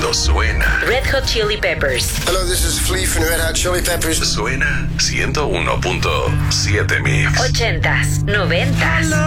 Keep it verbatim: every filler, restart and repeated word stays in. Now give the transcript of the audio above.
cuando suena. Red Hot Chili Peppers. Hello, this is Flea from Red Hot Chili Peppers. Suena ciento uno punto siete Mix. Ochentas, noventas.